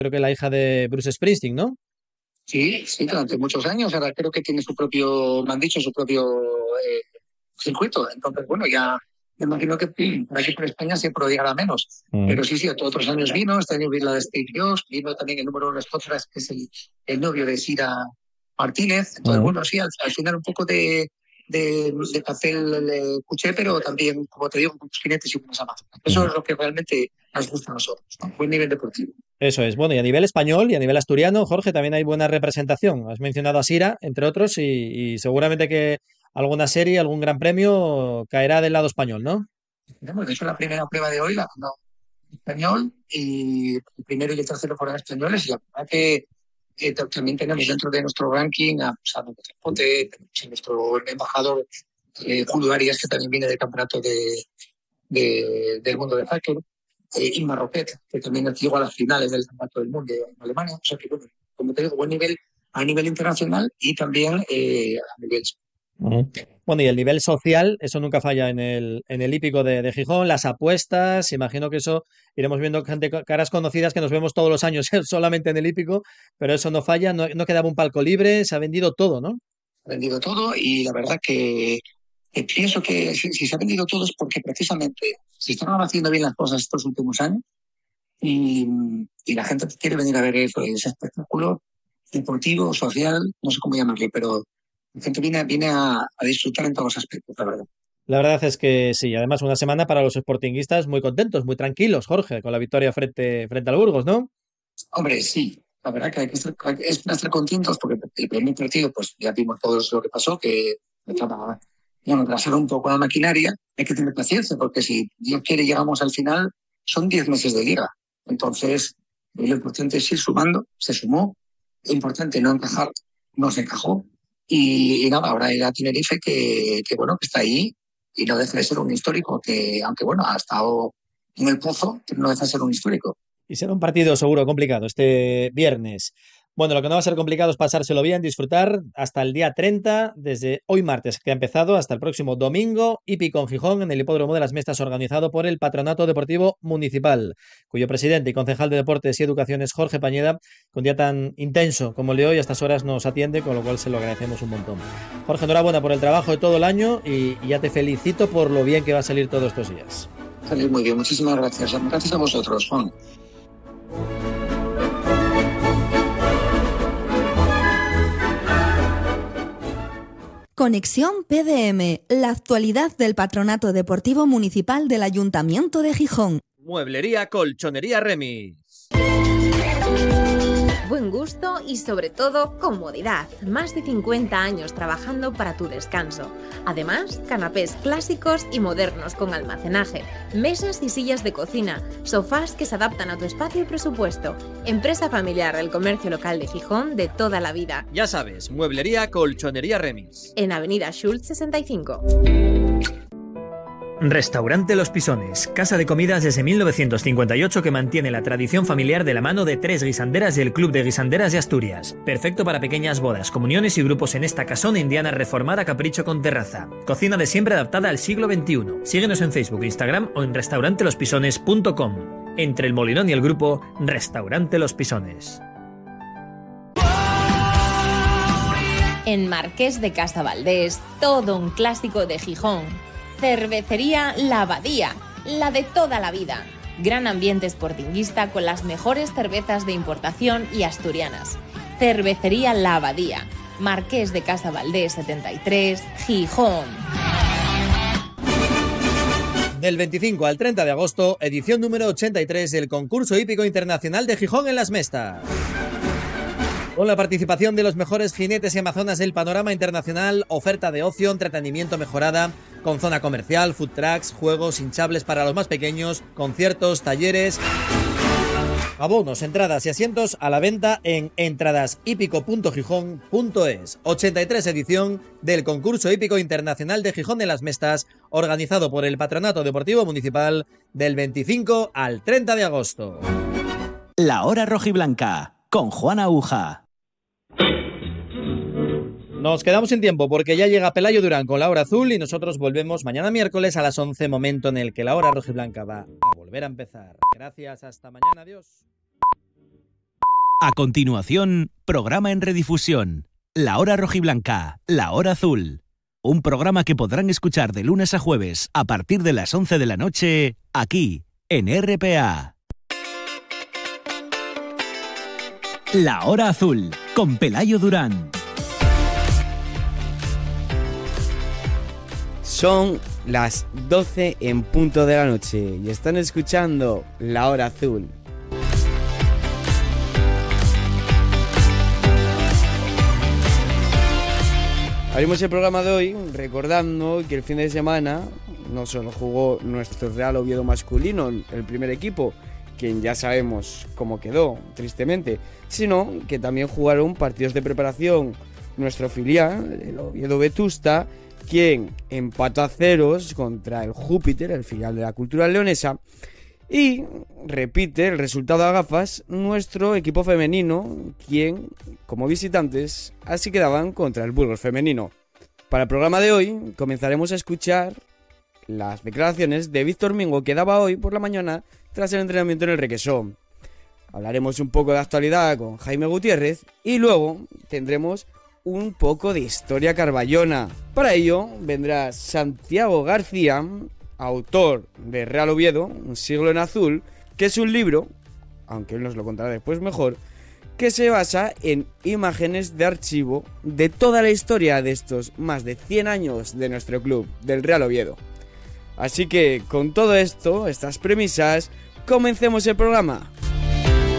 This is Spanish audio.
creo que la hija de Bruce Springsteen, ¿no? Sí, sí, durante muchos años. Ahora creo que tiene su propio, me han dicho, su propio circuito. Entonces, bueno, ya me imagino que sí, por aquí por España se prodigará menos. Mm. Pero sí, sí, todos otros años vino. Este año vino la de Steve Jobs, vino también el número uno de Spotify, que es el novio de Sira Martínez. Entonces, Mm. bueno, sí, al final un poco de papel le escuché, pero también, como te digo, muchos jinetes y buenas amazonas. Eso Mm. es lo que realmente nos gusta a nosotros, ¿no? Buen nivel deportivo. Eso es. Bueno, y a nivel español y a nivel asturiano, Jorge, también hay buena representación. Has mencionado a Sira, entre otros, y seguramente que alguna serie, algún gran premio caerá del lado español, ¿no? Hemos hecho la primera prueba de hoy, la ganó español, y el primero y el tercero fueron españoles, y la verdad que también tenemos dentro de nuestro ranking a Pote, nuestro embajador Julio Arias, que también viene del campeonato del mundo de hacker, Inma Roquet, que también llegó a las finales del campeonato del mundo en Alemania. O sea que, bueno, como te digo, buen nivel a nivel internacional y también a nivel. Ujú. Bueno, y el nivel social, eso nunca falla en el hípico de Gijón, las apuestas, imagino que eso iremos viendo gente, caras conocidas que nos vemos todos los años solamente en el hípico, pero eso no falla, no quedaba un palco libre, se ha vendido todo, ¿no? Ha vendido todo y la verdad que pienso que si se ha vendido todo es porque precisamente se están haciendo bien las cosas estos últimos años y, y la gente quiere venir a ver ese espectáculo deportivo, social, no sé cómo llamarle, pero la gente viene a disfrutar en todos los aspectos, la verdad. La verdad es que sí, además una semana para los sportinguistas muy contentos, muy tranquilos, Jorge, con la victoria frente al Burgos, ¿no? Hombre, sí, la verdad que es para estar contentos porque el primer partido, pues ya vimos todos lo que pasó, que estaba, bueno, atrasar un poco la maquinaria. Hay que tener paciencia porque si Dios quiere llegamos al final, son 10 meses de liga. Entonces, lo importante es ir sumando, se sumó. Lo importante no encajar, no se encajó. Y nada, ahora ir a Tenerife bueno, que está ahí y no deja de ser un histórico que, aunque bueno, ha estado en el pozo, pero no deja de ser un histórico. Y será un partido seguro complicado este viernes. Bueno, lo que no va a ser complicado es pasárselo bien, disfrutar hasta el día 30, desde hoy martes que ha empezado hasta el próximo domingo, Hípico en Gijón, en el Hipódromo de las Mestas, organizado por el Patronato Deportivo Municipal, cuyo presidente y concejal de Deportes y Educación es Jorge Pañeda, con día tan intenso como el de hoy, a estas horas nos atiende, con lo cual se lo agradecemos un montón. Jorge, enhorabuena por el trabajo de todo el año y ya te felicito por lo bien que va a salir todos estos días. Salir muy bien, muchísimas gracias. Gracias a vosotros, Juan. Conexión PDM, la actualidad del Patronato Deportivo Municipal del Ayuntamiento de Gijón. Mueblería Colchonería Remis. Buen gusto y sobre todo comodidad. Más de 50 años trabajando para tu descanso. Además, canapés clásicos y modernos con almacenaje, mesas y sillas de cocina, sofás que se adaptan a tu espacio y presupuesto. Empresa familiar del comercio local de Gijón de toda la vida. Ya sabes, Mueblería Colchonería Remis. En Avenida Schultz 65. Restaurante Los Pisones, casa de comidas desde 1958 que mantiene la tradición familiar de la mano de 3 guisanderas del Club de Guisanderas de Asturias. Perfecto para pequeñas bodas, comuniones y grupos en esta casona indiana reformada capricho con terraza. Cocina de siempre adaptada al siglo XXI. Síguenos en Facebook, Instagram o en restaurantelospisones.com. Entre el Molinón y el grupo, Restaurante Los Pisones. En Marqués de Casa Valdés, todo un clásico de Gijón. Cervecería La Abadía, la de toda la vida. Gran ambiente sportinguista con las mejores cervezas de importación y asturianas. Cervecería La Abadía, Marqués de Casa Valdés 73, Gijón. Del 25 al 30 de agosto, edición número 83 del Concurso Hípico Internacional de Gijón en las Mestas. Con la participación de los mejores jinetes y amazonas del panorama internacional, oferta de ocio, entretenimiento mejorada, con zona comercial, food trucks, juegos, hinchables para los más pequeños, conciertos, talleres, abonos, entradas y asientos a la venta en entradashípico.gijón.es. 83 edición del Concurso Hípico Internacional de Gijón en las Mestas, organizado por el Patronato Deportivo Municipal del 25 al 30 de agosto. La Hora Rojiblanca, con Juan Aguja. Nos quedamos sin tiempo porque ya llega Pelayo Durán con la Hora Azul y nosotros volvemos mañana miércoles a las 11, momento en el que la Hora Rojiblanca va a volver a empezar. Gracias, hasta mañana, adiós. A continuación, programa en redifusión. La Hora Rojiblanca, La Hora Azul. Un programa que podrán escuchar de lunes a jueves a partir de las 11 de la noche, aquí, en RPA. La Hora Azul, con Pelayo Durán. Son las 12 en punto de la noche y están escuchando La Hora Azul. Abrimos el programa de hoy recordando que el fin de semana no solo jugó nuestro Real Oviedo masculino, el primer equipo, quien ya sabemos cómo quedó, tristemente, sino que también jugaron partidos de preparación nuestro filial, el Oviedo Vetusta, quien empató a 0 contra el Júpiter, el filial de la Cultural Leonesa, y repite el resultado a gafas nuestro equipo femenino, quien, como visitantes, así quedaban contra el Burgos femenino. Para el programa de hoy comenzaremos a escuchar las declaraciones de Víctor Mingo que daba hoy por la mañana tras el entrenamiento en el Requesón. Hablaremos un poco de actualidad con Jaime Gutiérrez y luego tendremos un poco de historia carballona. Para ello vendrá Santiago García, autor de Real Oviedo, Un siglo en azul, que es un libro, aunque él nos lo contará después mejor, que se basa en imágenes de archivo de toda la historia de estos más de 100 años de nuestro club, del Real Oviedo. Así que con todo esto, estas premisas, comencemos el programa.